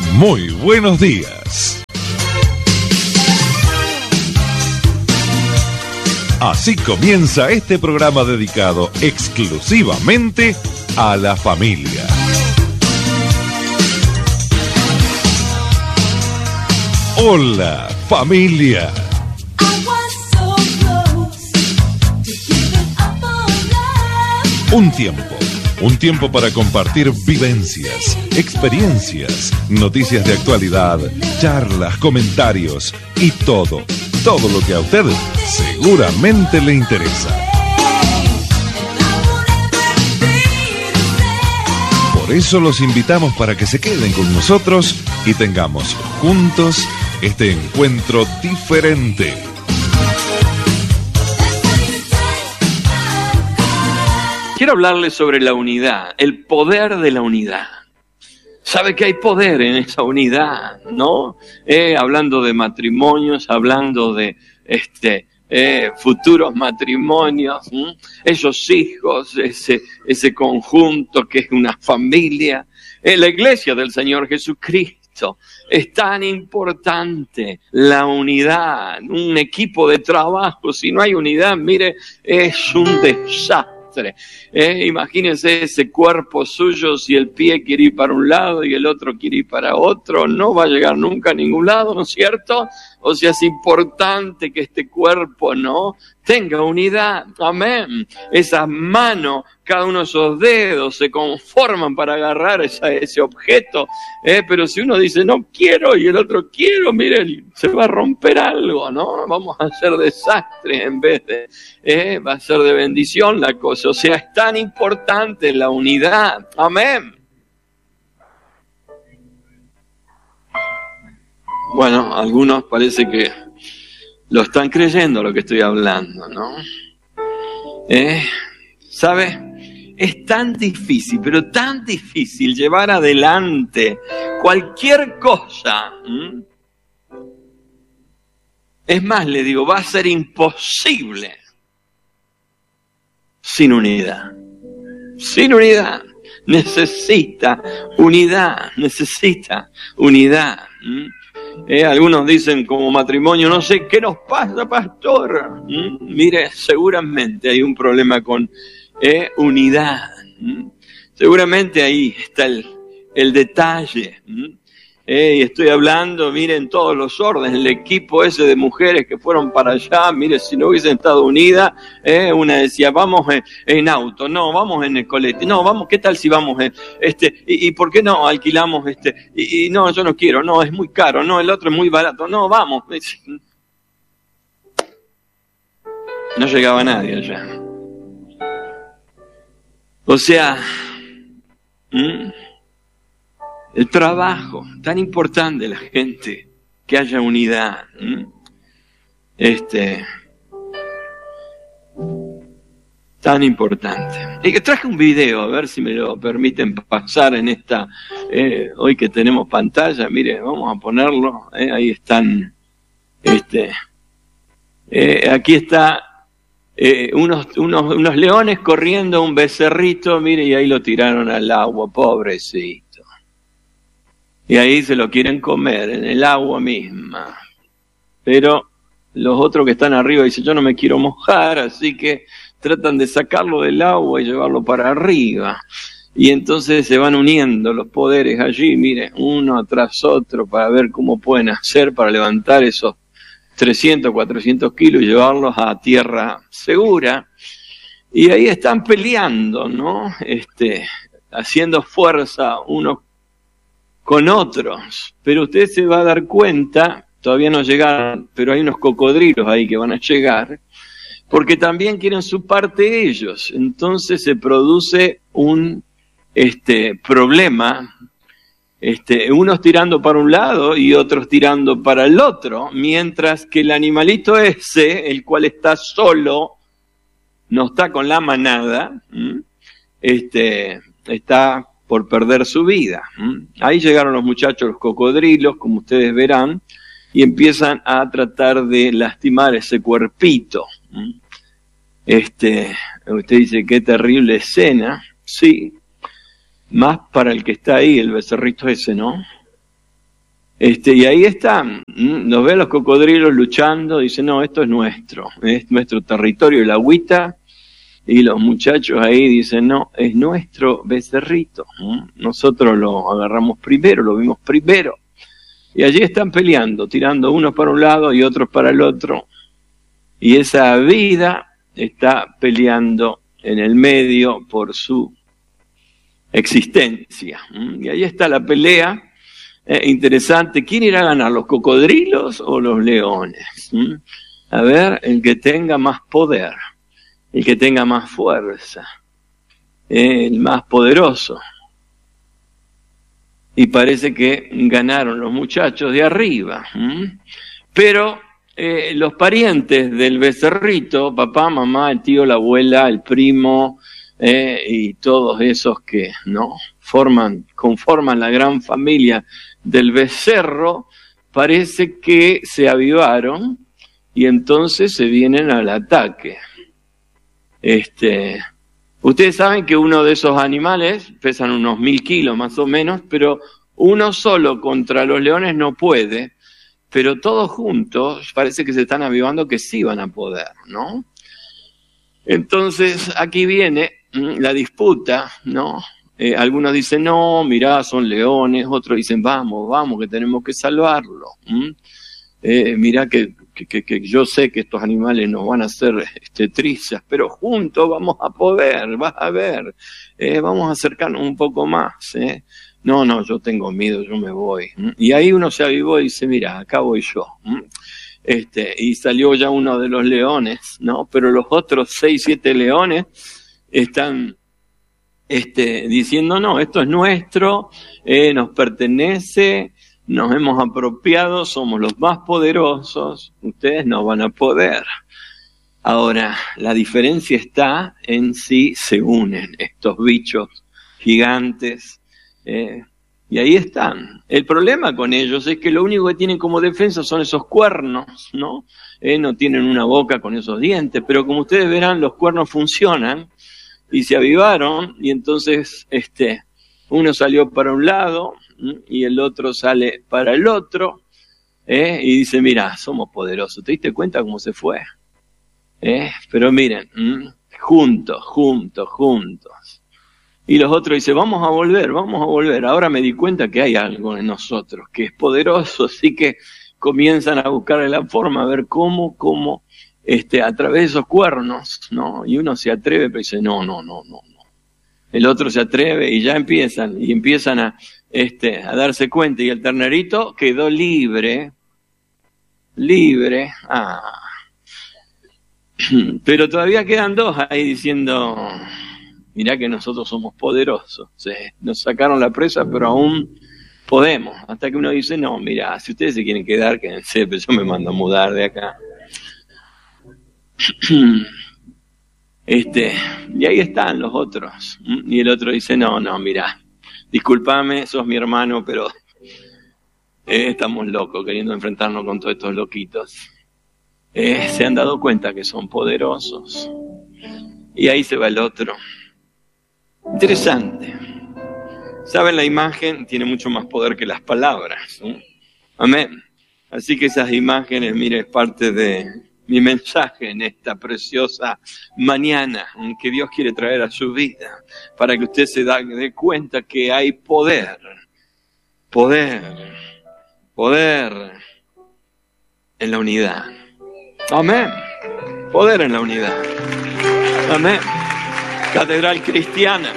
Muy buenos días. Así comienza este programa dedicado exclusivamente a la familia. Hola, familia. Un tiempo para compartir vivencias, experiencias, noticias de actualidad, charlas, comentarios y todo lo que a usted seguramente le interesa. Por eso los invitamos para que se queden con nosotros y tengamos juntos este encuentro diferente. Quiero hablarles sobre la unidad, el poder de la unidad. Sabe que hay poder en esa unidad, ¿no? Hablando de matrimonios, hablando de futuros matrimonios, esos hijos, ese conjunto que es una familia. La iglesia del Señor Jesucristo es tan importante, la unidad, un equipo de trabajo. Si no hay unidad, mire, es un desastre. Imagínense ese cuerpo suyo, si el pie quiere ir para un lado y el otro quiere ir para otro, no va a llegar nunca a ningún lado, ¿no es cierto? O sea, es importante que este cuerpo, ¿no?, tenga unidad. Amén. Esas manos, cada uno de esos dedos se conforman para agarrar ese objeto. Pero si uno dice no quiero y el otro quiero, miren, se va a romper algo, ¿no? Vamos a hacer desastre en vez de, va a ser de bendición la cosa. O sea, es tan importante la unidad. Amén. Bueno, algunos parece que lo están creyendo lo que estoy hablando, ¿no? ¿Sabe? Es tan difícil, pero tan difícil llevar adelante cualquier cosa. Es más, le digo, va a ser imposible sin unidad. Sin unidad. Necesita unidad. Algunos dicen como matrimonio, no sé qué nos pasa, pastor. Mire, seguramente hay un problema con unidad. Seguramente ahí está el detalle. Y estoy hablando, miren, todos los órdenes, el equipo ese de mujeres que fueron para allá, mire, si no hubiesen estado unidas, una decía, vamos en auto, no, vamos en el colete, no, vamos, ¿qué tal si vamos en y por qué no alquilamos y no, yo no quiero, no, es muy caro, no, el otro es muy barato, no, vamos. No llegaba nadie allá. O sea, el trabajo, tan importante la gente, que haya unidad. Tan importante. Y que traje un video, a ver si me lo permiten pasar en esta, hoy que tenemos pantalla, mire, vamos a ponerlo, ahí están, aquí está, unos leones corriendo, un becerrito, mire, y ahí lo tiraron al agua, pobrecito. Y ahí se lo quieren comer, en el agua misma. Pero los otros que están arriba dicen, yo no me quiero mojar, así que tratan de sacarlo del agua y llevarlo para arriba. Y entonces se van uniendo los poderes allí, miren, uno tras otro, para ver cómo pueden hacer para levantar esos 300, 400 kilos y llevarlos a tierra segura. Y ahí están peleando, ¿no? Haciendo fuerza unos con otros, pero usted se va a dar cuenta, todavía no llegaron, pero hay unos cocodrilos ahí que van a llegar, porque también quieren su parte ellos. Entonces se produce un problema, unos tirando para un lado y otros tirando para el otro, mientras que el animalito ese, el cual está solo, no está con la manada, está por perder su vida. Ahí llegaron los muchachos, los cocodrilos, como ustedes verán, y empiezan a tratar de lastimar ese cuerpito. Usted dice, qué terrible escena. Sí, más para el que está ahí, el becerrito ese, ¿no? Y ahí están, nos ven los cocodrilos luchando, dicen, no, esto es nuestro territorio, el agüita, y los muchachos ahí dicen, no, es nuestro becerrito, nosotros lo agarramos primero, lo vimos primero, y allí están peleando, tirando unos para un lado y otros para el otro, y esa vida está peleando en el medio por su existencia, y ahí está la pelea. Interesante, ¿quién irá a ganar, los cocodrilos o los leones? A ver, el que tenga más poder, el que tenga más fuerza, el más poderoso. Y parece que ganaron los muchachos de arriba. Pero los parientes del becerrito, papá, mamá, el tío, la abuela, el primo, y todos esos que no conforman la gran familia del becerro, parece que se avivaron y entonces se vienen al ataque. Ustedes saben que uno de esos animales pesan unos 1000 kilos más o menos, pero uno solo contra los leones no puede, pero todos juntos parece que se están avivando que sí van a poder, ¿no? Entonces aquí viene la disputa, ¿no? Algunos dicen, no, mirá, son leones, otros dicen, vamos, que tenemos que salvarlo. Mirá que yo sé que estos animales nos van a hacer trizas, pero juntos vamos a poder, vas a ver, vamos a acercarnos un poco más. No, yo tengo miedo, yo me voy. Y ahí uno se avivó y dice, mira, acá voy yo. Y salió ya uno de los leones, ¿no? Pero los otros 6, 7 leones están diciendo, no, esto es nuestro, nos pertenece, nos hemos apropiado, somos los más poderosos, ustedes no van a poder. Ahora, la diferencia está en si se unen estos bichos gigantes, y ahí están. El problema con ellos es que lo único que tienen como defensa son esos cuernos, ¿no? No tienen una boca con esos dientes, pero como ustedes verán, los cuernos funcionan, y se avivaron, y entonces uno salió para un lado y el otro sale para el otro, y dice, mira, somos poderosos. ¿Te diste cuenta cómo se fue? Pero miren, juntos. Y los otros dicen, vamos a volver. Ahora me di cuenta que hay algo en nosotros que es poderoso, así que comienzan a buscar la forma, a ver cómo a través de esos cuernos, ¿no? Y uno se atreve, pero dice, no. El otro se atreve y ya empiezan a darse cuenta, y el ternerito quedó libre. Pero todavía quedan dos ahí diciendo, mirá que nosotros somos poderosos. Nos sacaron la presa, pero aún podemos. Hasta que uno dice, no, mirá, si ustedes se quieren quedar, quédense, pero yo me mando a mudar de acá. Y ahí están los otros. Y el otro dice, no, mirá, discúlpame, sos mi hermano, pero estamos locos queriendo enfrentarnos con todos estos loquitos. Se han dado cuenta que son poderosos. Y ahí se va el otro. Interesante. ¿Saben? La imagen tiene mucho más poder que las palabras, ¿no? Amén. Así que esas imágenes, mire, es parte de mi mensaje en esta preciosa mañana que Dios quiere traer a su vida, para que usted se dé cuenta que hay poder en la unidad. Amén. Poder en la unidad. Amén. Catedral cristiana.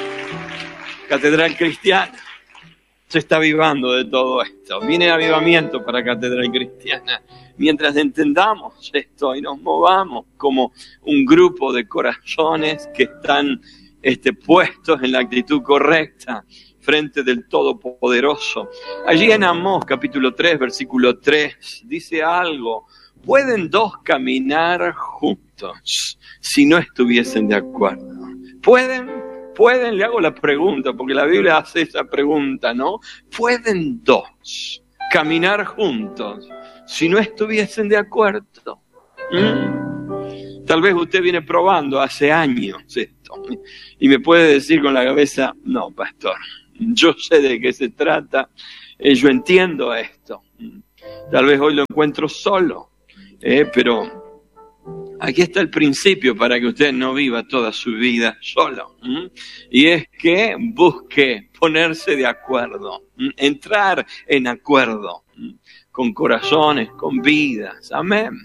Se está avivando de todo esto. Viene avivamiento para Catedral Cristiana. Mientras entendamos esto y nos movamos como un grupo de corazones que están puestos en la actitud correcta frente del Todopoderoso. Allí en Amós, capítulo 3, versículo 3, dice algo. ¿Pueden dos caminar juntos si no estuviesen de acuerdo? ¿Pueden? Le hago la pregunta, porque la Biblia hace esa pregunta, ¿no? ¿Pueden dos caminar juntos si no estuviesen de acuerdo? Tal vez usted viene probando hace años esto y me puede decir con la cabeza, no, pastor, yo sé de qué se trata, yo entiendo esto, Tal vez hoy lo encuentro solo, pero aquí está el principio para que usted no viva toda su vida solo. Y es que busque ponerse de acuerdo, entrar en acuerdo con corazones, con vidas. Amén.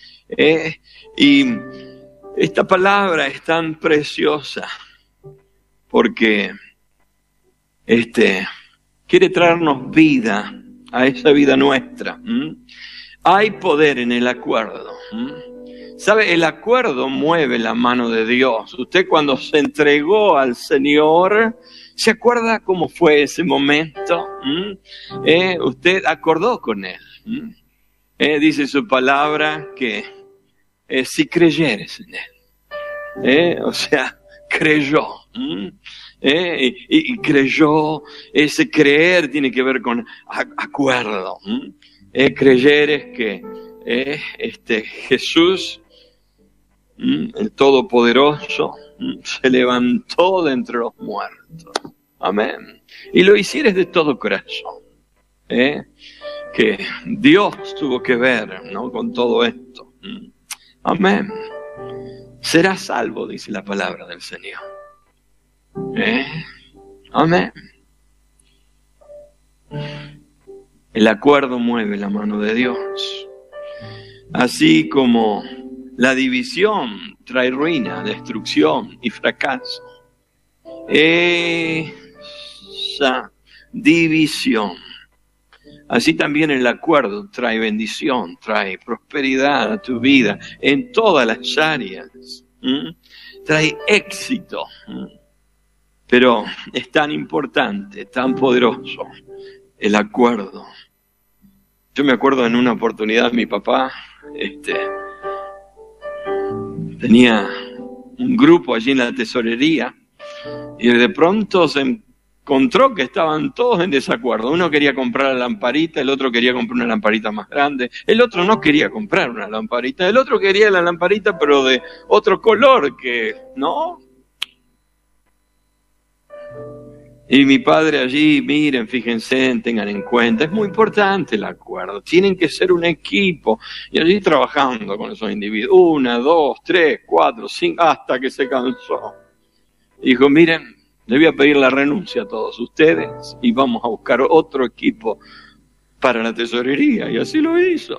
Y esta palabra es tan preciosa porque quiere traernos vida a esa vida nuestra. Hay poder en el acuerdo. ¿Sabe? El acuerdo mueve la mano de Dios. Usted cuando se entregó al Señor, ¿se acuerda cómo fue ese momento? Usted acordó con Él. Dice su palabra que si creyeres en Él. O sea, creyó. Y creyó. Ese creer tiene que ver con acuerdo. Creyer es que Jesús, el Todopoderoso, se levantó de entre los muertos. Amén. Y lo hicieres de todo corazón. Que Dios tuvo que ver, ¿no?, con todo esto. Amén. Serás salvo, dice la palabra del Señor. Amén. El acuerdo mueve la mano de Dios. Así como la división trae ruina, destrucción y fracaso. Esa división. Así también el acuerdo trae bendición, trae prosperidad a tu vida en todas las áreas. Trae éxito. Pero es tan importante, tan poderoso el acuerdo. Yo me acuerdo en una oportunidad mi papá tenía un grupo allí en la tesorería y de pronto se encontró que estaban todos en desacuerdo. Uno quería comprar la lamparita, el otro quería comprar una lamparita más grande, el otro no quería comprar una lamparita, el otro quería la lamparita pero de otro color que, ¿no? Y mi padre allí, miren, fíjense, tengan en cuenta, es muy importante el acuerdo, tienen que ser un equipo. Y allí trabajando con esos individuos, 1, 2, 3, 4, 5, hasta que se cansó. Dijo, miren, le voy a pedir la renuncia a todos ustedes y vamos a buscar otro equipo para la tesorería. Y así lo hizo.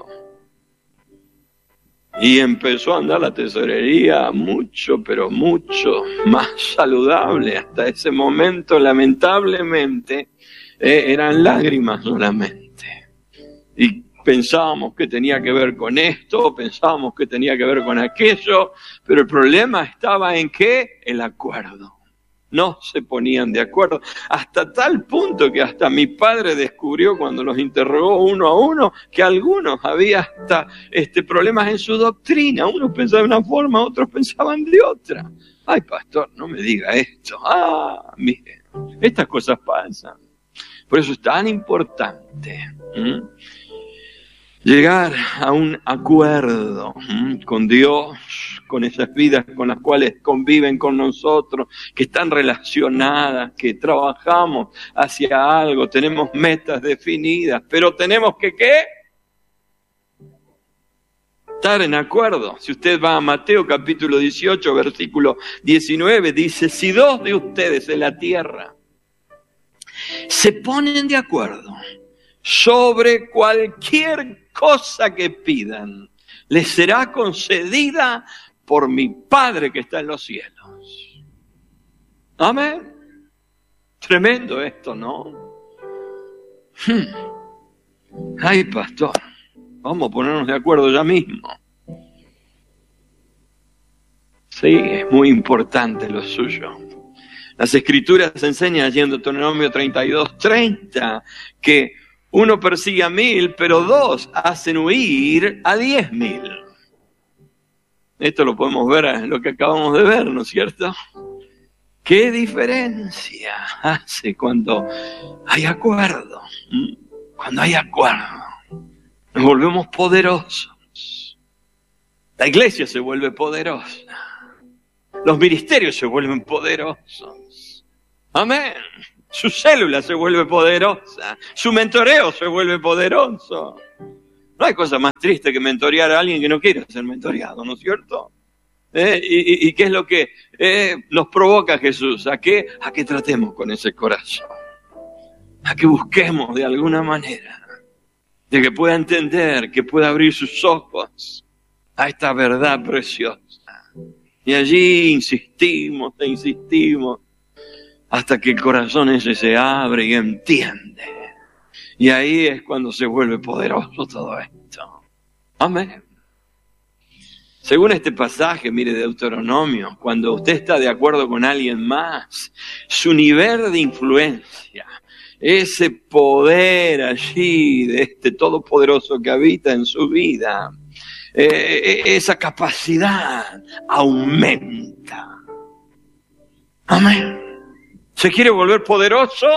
Y empezó a andar la tesorería mucho, pero mucho más saludable. Hasta ese momento, lamentablemente, eran lágrimas solamente. Y pensábamos que tenía que ver con esto, pensábamos que tenía que ver con aquello, pero el problema estaba en ¿qué? El acuerdo. No se ponían de acuerdo, hasta tal punto que hasta mi padre descubrió cuando los interrogó uno a uno que algunos había hasta problemas en su doctrina. Unos pensaban de una forma, otros pensaban de otra. Ay, pastor, no me diga esto. Mire, estas cosas pasan. Por eso es tan importante llegar a un acuerdo con Dios, con esas vidas con las cuales conviven con nosotros, que están relacionadas, que trabajamos hacia algo, tenemos metas definidas, pero tenemos que ¿qué? Estar en acuerdo. Si usted va a Mateo capítulo 18, versículo 19, dice, si 2 de ustedes en la tierra se ponen de acuerdo sobre cualquier cosa que pidan, les será concedida por mi Padre que está en los cielos. Amén. Tremendo esto, ¿no? Ay, pastor, vamos a ponernos de acuerdo ya mismo. Sí, es muy importante lo suyo. Las Escrituras enseñan allí en Deuteronomio 32:30 que uno persigue a 1000, pero 2 hacen huir a 10,000. Esto lo podemos ver en lo que acabamos de ver, ¿no es cierto? ¿Qué diferencia hace cuando hay acuerdo? Cuando hay acuerdo, nos volvemos poderosos. La iglesia se vuelve poderosa. Los ministerios se vuelven poderosos. Amén. Su célula se vuelve poderosa. Su mentoreo se vuelve poderoso. No hay cosa más triste que mentorear a alguien que no quiere ser mentoreado, ¿no es cierto? ¿Y qué es lo que nos provoca Jesús? ¿A qué tratemos con ese corazón? A que busquemos de alguna manera, de que pueda entender, que pueda abrir sus ojos a esta verdad preciosa. Y allí insistimos e insistimos hasta que el corazón ese se abre y entiende. Y ahí es cuando se vuelve poderoso todo esto. Amén. Según este pasaje, mire, de Deuteronomio, cuando usted está de acuerdo con alguien más, su nivel de influencia, ese poder allí de este todopoderoso que habita en su vida, esa capacidad aumenta. Amén. ¿Se quiere volver poderoso?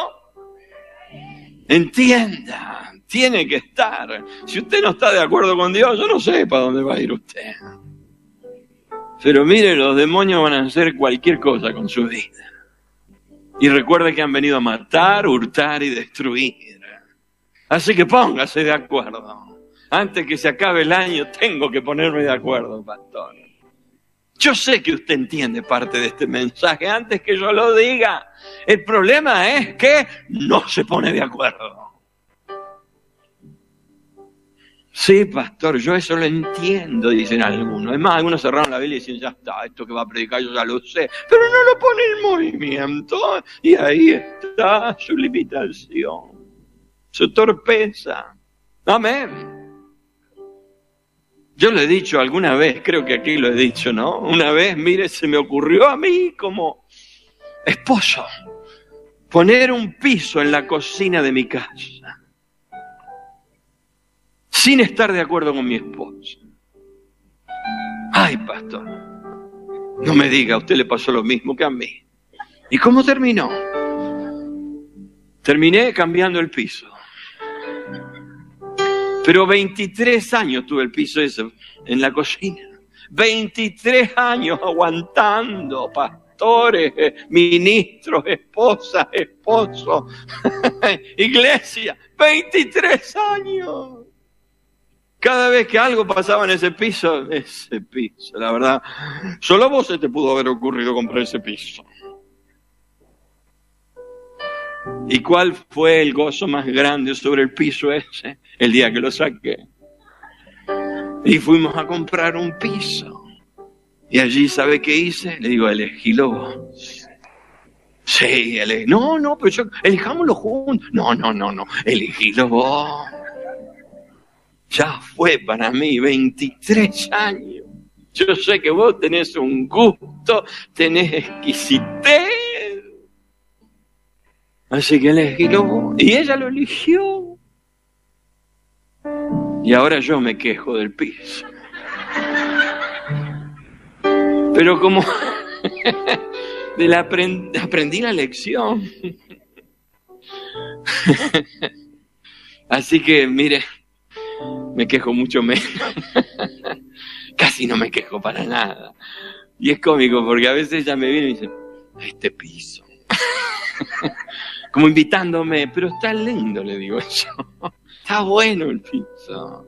Entienda, tiene que estar. Si usted no está de acuerdo con Dios, yo no sé para dónde va a ir usted. Pero mire, los demonios van a hacer cualquier cosa con su vida. Y recuerde que han venido a matar, hurtar y destruir. Así que póngase de acuerdo. Antes que se acabe el año, tengo que ponerme de acuerdo, pastor. Yo sé que usted entiende parte de este mensaje antes que yo lo diga. El problema es que no se pone de acuerdo. Sí, pastor, yo eso lo entiendo, dicen algunos. Es más, algunos cerraron la Biblia y dicen, ya está, esto que va a predicar yo ya lo sé. Pero no lo pone en movimiento. Y ahí está su limitación, su torpeza. Amén. Yo lo he dicho alguna vez, creo que aquí lo he dicho, ¿no? Una vez, mire, se me ocurrió a mí como esposo poner un piso en la cocina de mi casa, sin estar de acuerdo con mi esposa. Ay, pastor, no me diga, a usted le pasó lo mismo que a mí. ¿Y cómo terminó? Terminé cambiando el piso. Pero 23 años tuve el piso ese en la cocina. 23 años aguantando, pastores, ministros, esposas, esposos, iglesia. 23 años. Cada vez que algo pasaba en ese piso, la verdad, solo a vos se te pudo haber ocurrido comprar ese piso. ¿Y cuál fue el gozo más grande sobre el piso ese? El día que lo saqué. Y fuimos a comprar un piso. Y allí, ¿sabe qué hice? Le digo, elegílo vos. Sí, no, pero yo, elijámoslo juntos. No, elegílo vos. Ya fue para mí 23 años. Yo sé que vos tenés un gusto, tenés exquisitez. Así que elegílo vos. Y ella lo eligió. Y ahora yo me quejo del piso. Pero como aprendí la lección. Así que, mire, me quejo mucho menos. Casi no me quejo para nada. Y es cómico porque a veces ella me viene y dice, este piso. Como invitándome, pero está lindo, le digo yo. Está bueno el piso.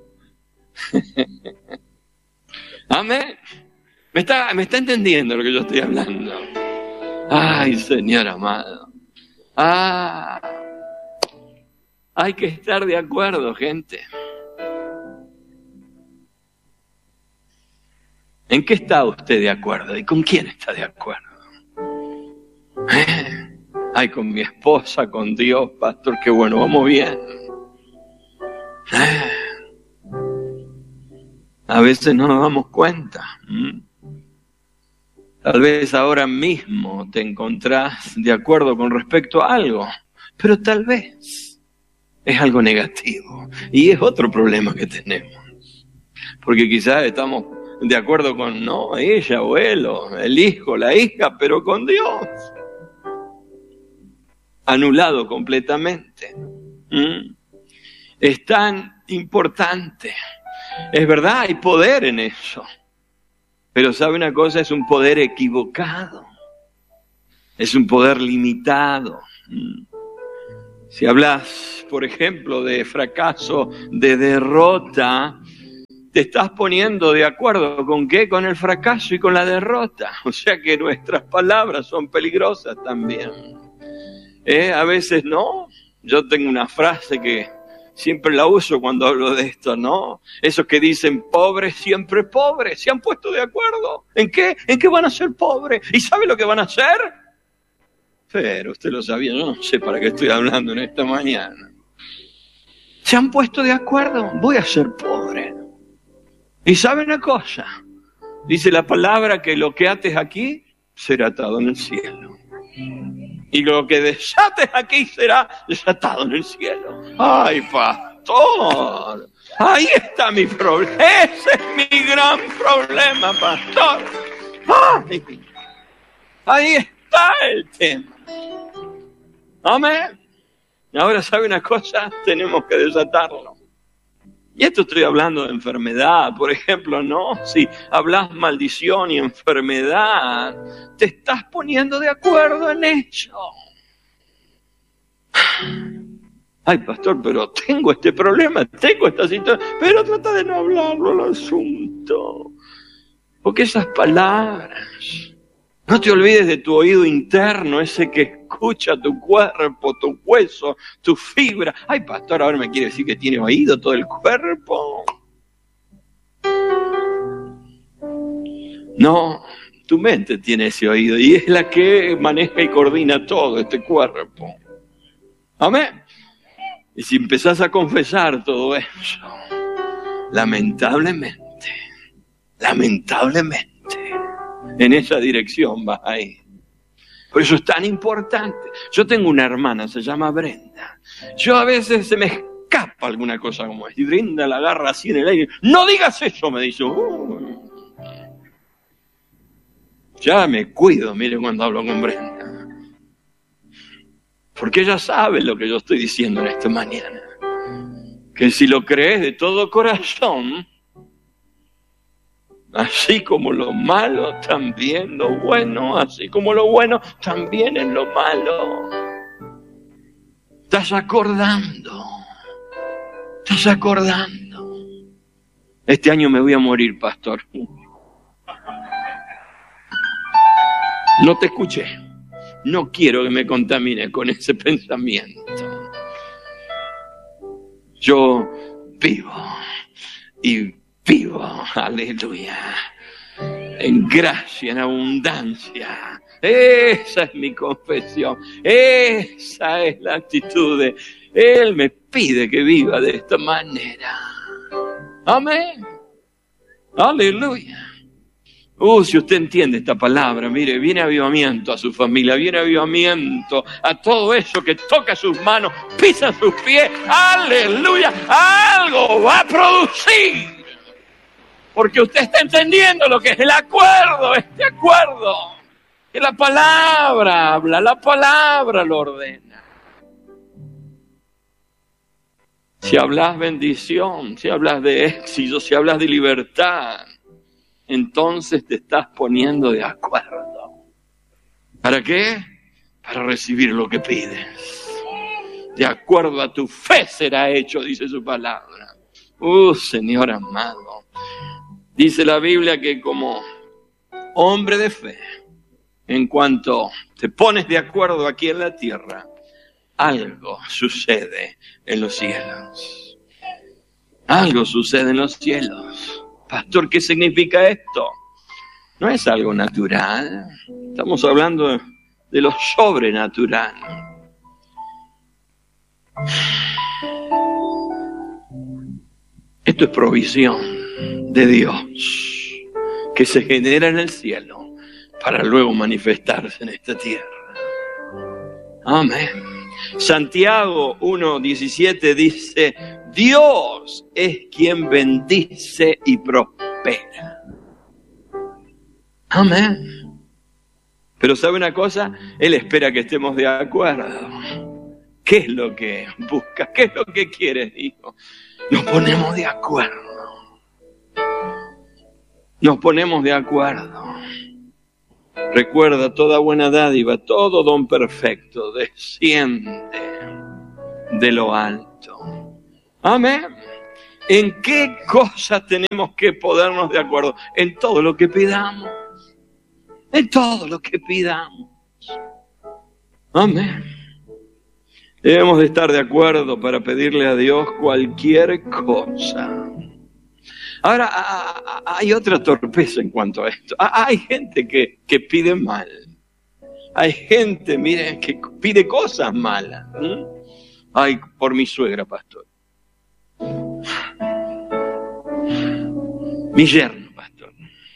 Amén. Me está entendiendo lo que yo estoy hablando. Ay, Señor amado. Hay que estar de acuerdo, gente. ¿En qué está usted de acuerdo? ¿Y con quién está de acuerdo? Ay, con mi esposa, con Dios, pastor, qué bueno, vamos bien. A veces no nos damos cuenta. Tal vez ahora mismo te encontrás de acuerdo con respecto a algo, pero tal vez es algo negativo. Y es otro problema que tenemos. Porque quizás estamos de acuerdo con, no, ella o él, o el hijo, la hija, pero con Dios. Anulado completamente. Es tan importante. Es verdad, hay poder en eso. Pero ¿sabe una cosa? Es un poder equivocado. Es un poder limitado. Si hablas, por ejemplo, de fracaso, de derrota, te estás poniendo de acuerdo ¿con qué? Con el fracaso y con la derrota. O sea que nuestras palabras son peligrosas también. A veces no. Yo tengo una frase que siempre la uso cuando hablo de esto, ¿no? Esos que dicen pobres, siempre pobres. ¿Se han puesto de acuerdo? ¿En qué? ¿En qué van a ser pobres? ¿Y sabe lo que van a hacer? Pero usted lo sabía, yo no sé para qué estoy hablando en esta mañana. ¿Se han puesto de acuerdo? Voy a ser pobre. Y sabe una cosa, dice la palabra que lo que ates aquí será atado en el cielo. Y lo que desates aquí será desatado en el cielo. ¡Ay, pastor! Ahí está mi problema. Ese es mi gran problema, pastor. ¡Ay! Ahí está el tema. Amén. Y ahora, ¿sabe una cosa? Tenemos que desatarlo. Y esto estoy hablando de enfermedad, por ejemplo, ¿no? Si hablas maldición y enfermedad, te estás poniendo de acuerdo en ello. Ay, pastor, pero tengo este problema, tengo esta situación, pero trata de no hablarlo al asunto. Porque esas palabras, no te olvides de tu oído interno, ese que escucha tu cuerpo, tu hueso, tu fibra. Ay, pastor, ahora me quiere decir que tiene oído todo el cuerpo. No, tu mente tiene ese oído y es la que maneja y coordina todo este cuerpo. Amén. Y si empezás a confesar todo eso, lamentablemente, en esa dirección vas a ir. Por eso es tan importante. Yo tengo una hermana, se llama Brenda. Yo a veces se me escapa alguna cosa como esta. Y Brenda la agarra así en el aire. ¡No digas eso!, me dice. Ya me cuido, mire, cuando hablo con Brenda. Porque ella sabe lo que yo estoy diciendo en esta mañana. Que si lo crees de todo corazón, así como lo malo, también lo bueno. Así como lo bueno, también es lo malo. Estás acordando. Este año me voy a morir, pastor. No te escuché. No quiero que me contamine con ese pensamiento. Yo vivo y vivo, aleluya, en gracia, en abundancia. Esa es mi confesión, esa es la actitud de Él. Me pide que viva de esta manera. Amén, aleluya. Si usted entiende esta palabra, mire, viene avivamiento a su familia, viene avivamiento a todo eso que toca sus manos, pisa sus pies, aleluya, algo va a producir. Porque usted está entendiendo lo que es el acuerdo, este acuerdo. Que la palabra habla, la palabra lo ordena. Si hablas bendición, si hablas de éxito, si hablas de libertad, entonces te estás poniendo de acuerdo. ¿Para qué? Para recibir lo que pides. De acuerdo a tu fe será hecho, dice su palabra. Señor amado. Dice la Biblia que como hombre de fe, en cuanto te pones de acuerdo aquí en la tierra, algo sucede en los cielos. Algo sucede en los cielos. Pastor, ¿qué significa esto? No es algo natural. Estamos hablando de lo sobrenatural. Esto es provisión de Dios que se genera en el cielo para luego manifestarse en esta tierra. Amén. Santiago 1:17 dice: Dios es quien bendice y prospera. Amén. Pero ¿sabe una cosa? Él espera que estemos de acuerdo. ¿Qué es lo que buscas? ¿Qué es lo que quieres, hijo? Nos ponemos de acuerdo. Nos ponemos de acuerdo. Recuerda, toda buena dádiva, todo don perfecto desciende de lo alto. Amén. ¿En qué cosas tenemos que ponernos de acuerdo? En todo lo que pidamos. En todo lo que pidamos. Amén. Debemos de estar de acuerdo para pedirle a Dios cualquier cosa. Ahora, hay otra torpeza en cuanto a esto. Hay gente que pide mal. Hay gente, miren, que pide cosas malas. Ay, por mi suegra, pastor. Mi yerno, pastor.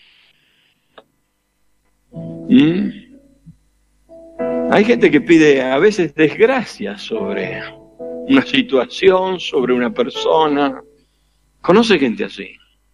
Hay gente que pide a veces desgracia sobre una situación, sobre una persona. ¿Conoce gente así?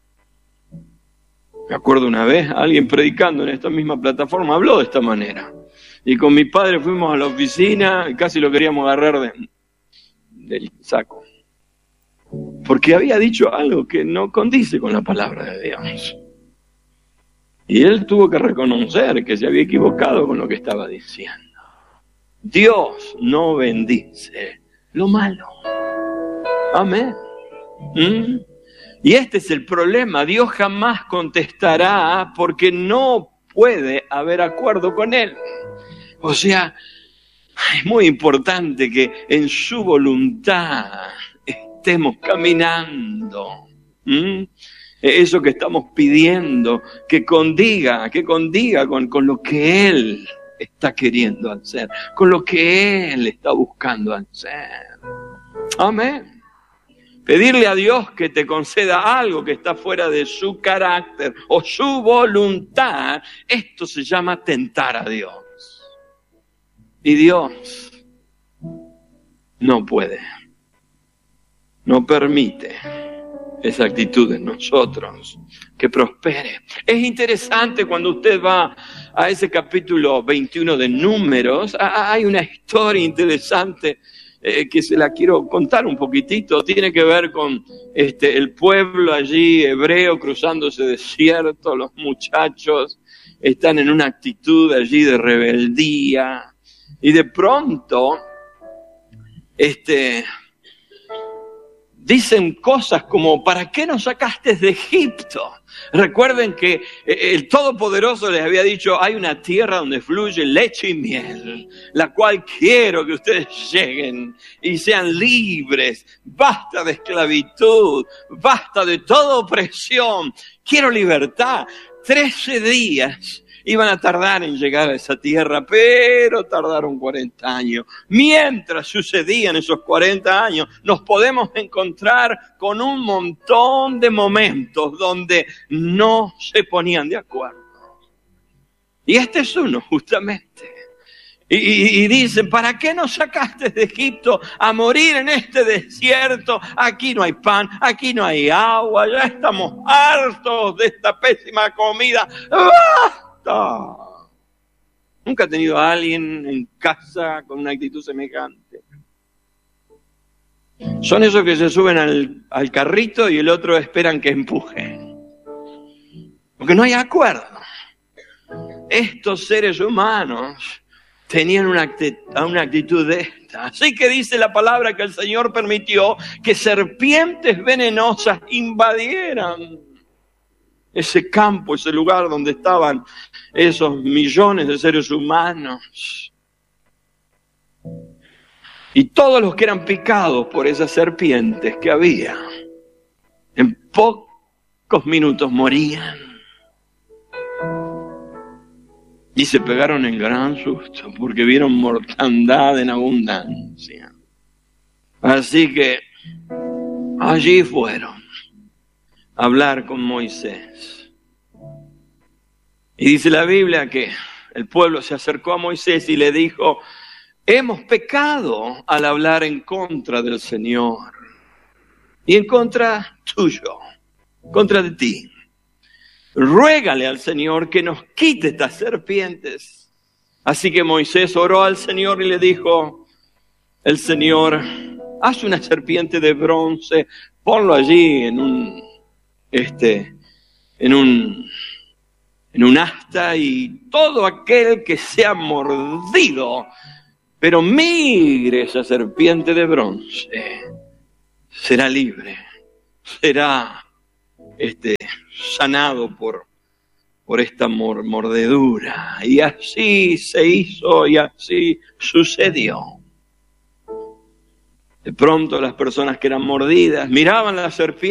Me acuerdo una vez, alguien predicando en esta misma plataforma habló de esta manera. Y con mi padre fuimos a la oficina y casi lo queríamos agarrar del saco. Porque había dicho algo que no condice con la palabra de Dios. Y él tuvo que reconocer que se había equivocado con lo que estaba diciendo. Dios no bendice lo malo. Amén. Y este es el problema. Dios jamás contestará porque no puede haber acuerdo con Él. O sea, es muy importante que en su voluntad estemos caminando. Eso que estamos pidiendo, que condiga con lo que Él está queriendo hacer, con lo que Él está buscando hacer. Amén. Pedirle a Dios que te conceda algo que está fuera de su carácter o su voluntad, esto se llama tentar a Dios. Y Dios no puede, no permite esa actitud en nosotros, que prospere. Es interesante cuando usted va a ese capítulo 21 de Números, hay una historia interesante que se la quiero contar un poquitito. Tiene que ver con el pueblo allí hebreo cruzando ese desierto. Los muchachos están en una actitud allí de rebeldía y de pronto dicen cosas como: ¿para qué nos sacaste de Egipto? Recuerden que el Todopoderoso les había dicho: hay una tierra donde fluye leche y miel, la cual quiero que ustedes lleguen y sean libres. Basta de esclavitud, basta de toda opresión, quiero libertad. 13 días iban a tardar en llegar a esa tierra, pero tardaron 40 años. Mientras sucedían esos 40 años, nos podemos encontrar con un montón de momentos donde no se ponían de acuerdo. Y este es uno, justamente. Y dicen: ¿para qué nos sacaste de Egipto a morir en este desierto? Aquí no hay pan, aquí no hay agua, ya estamos hartos de esta pésima comida. Nunca he tenido a alguien en casa con una actitud semejante. Son esos que se suben al carrito y el otro esperan que empuje. Porque no hay acuerdo. Estos seres humanos tenían una actitud de esta. Así que dice la palabra que el Señor permitió que serpientes venenosas invadieran ese campo, ese lugar donde estaban esos millones de seres humanos. Y todos los que eran picados por esas serpientes que había, en pocos minutos morían. Y se pegaron en gran susto porque vieron mortandad en abundancia. Así que allí fueron a hablar con Moisés. Y dice la Biblia que el pueblo se acercó a Moisés y le dijo: hemos pecado al hablar en contra del Señor y en contra tuyo, contra de ti. Ruégale al Señor que nos quite estas serpientes. Así que Moisés oró al Señor y le dijo: el Señor, haz una serpiente de bronce, ponlo allí en un asta, y todo aquel que sea mordido Pero mire esa serpiente de bronce. Será libre. Será sanado por esta mordedura. Y así se hizo y así sucedió. De pronto las personas que eran mordidas miraban la serpiente